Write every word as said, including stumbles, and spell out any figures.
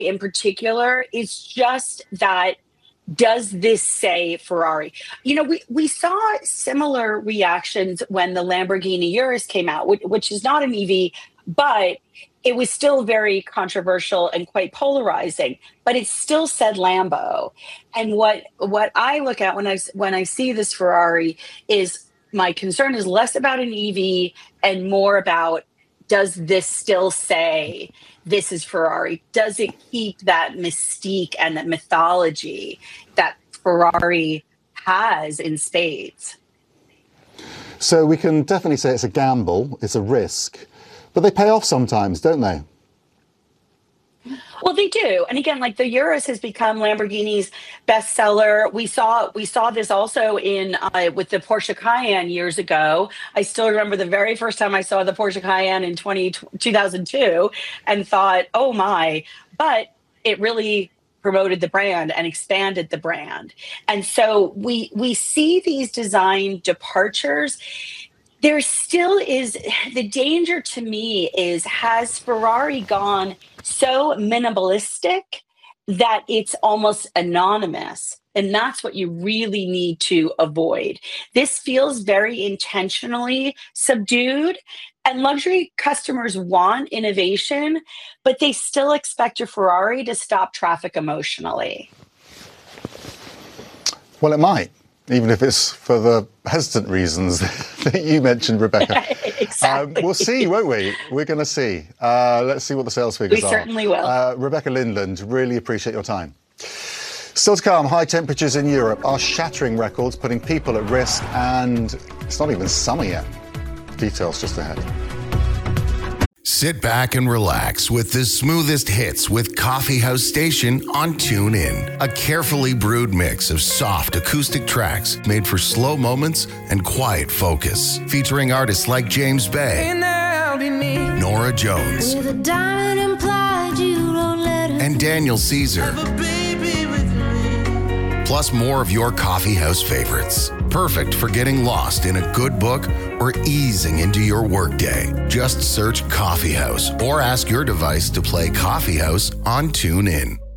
in particular is just that, does this say Ferrari? You know, we, we saw similar reactions when the Lamborghini Urus came out, which, which is not an E V, but it was still very controversial and quite polarizing, but it still said Lambo. And what what I look at when I when I see this Ferrari is, my concern is less about an E V and more about, does this still say this is Ferrari? Does it keep that mystique and that mythology that Ferrari has in spades? So we can definitely say it's a gamble, it's a risk, but they pay off sometimes, don't they? Well, they do. And again, like the Urus has become Lamborghini's bestseller. We saw we saw this also in uh, with the Porsche Cayenne years ago. I still remember the very first time I saw the Porsche Cayenne in two thousand two and thought, oh my, but it really promoted the brand and expanded the brand. And so we we see these design departures. There still is, the danger to me is, has Ferrari gone so minimalistic that it's almost anonymous? And that's what you really need to avoid. This feels very intentionally subdued, and luxury customers want innovation, but they still expect a Ferrari to stop traffic emotionally. Well, it might. Even if it's for the hesitant reasons that you mentioned, Rebecca. Exactly. Um, we'll see, won't we? We're going to see. Uh, let's see what the sales figures we are. We certainly will. Uh, Rebecca Lindland, really appreciate your time. Still to come, high temperatures in Europe are shattering records, putting people at risk, and it's not even summer yet. Details just ahead. Sit back and relax with the smoothest hits with Coffee House Station on TuneIn. A carefully brewed mix of soft acoustic tracks made for slow moments and quiet focus. Featuring artists like James Bay, Nora Jones, and Daniel Caesar. Plus more of your coffee house favorites. Perfect for getting lost in a good book or easing into your workday. Just search Coffee House or ask your device to play Coffee House on TuneIn.